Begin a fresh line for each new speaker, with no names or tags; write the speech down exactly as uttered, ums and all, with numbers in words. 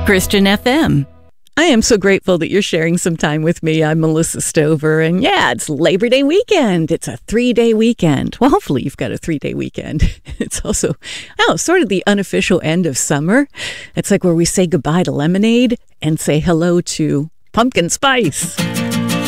Christian F M. I am so grateful that you're sharing some time with me. I'm Melissa Stover, and yeah, it's Labor Day weekend. It's a three-day weekend. Well, hopefully you've got a three-day weekend. It's also, oh, sort of the unofficial end of summer. It's like where we say goodbye to lemonade and say hello to pumpkin spice.